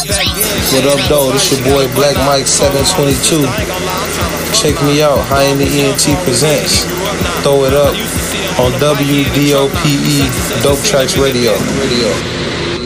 What up, though? This your boy Black Mike 722. Check me out. High in the ENT presents. Throw it up on WDOPE Dope Tracks Radio.